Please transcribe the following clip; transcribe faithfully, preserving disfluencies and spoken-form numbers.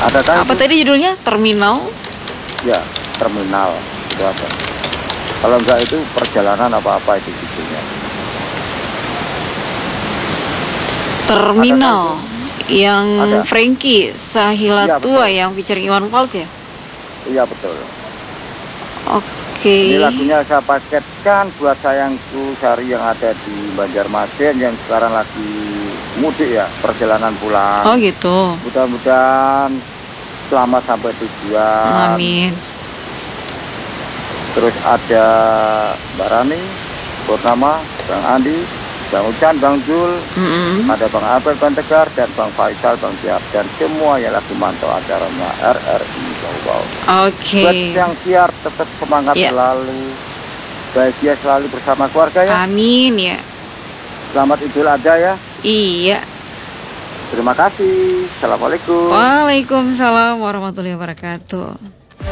Adakah Apa itu? tadi judulnya? Terminal? Ya, terminal itu ada. Kalau enggak itu perjalanan apa-apa itu judulnya. Terminal yang Ada. Frankie Sahila Iya, Tua betul. yang featuring Iwan Fals ya? Iya betul. Oke. Ini lagunya saya paketkan buat sayangku Sari yang ada di Banjarmasin yang sekarang lagi mudik ya, perjalanan pulang. Oh gitu. Mudah-mudahan selamat sampai tujuan. Amin. Terus ada Mbak Rani, Purnama, Bang Andi, Bang Ucan, Bang Jul, Mm-mm. ada Bang Abel, Bang Tegar, dan Bang Faisal, Bang Siap, dan semua yang lagi mantau acaranya R R I Bau-Bau. Oke. Buat yang siar tetap semangat Ya. selalu, bahagia selalu bersama keluarga ya. Amin ya. Selamat Idul Adha ya. Iya. Terima kasih. Assalamualaikum. Waalaikumsalam warahmatullahi wabarakatuh.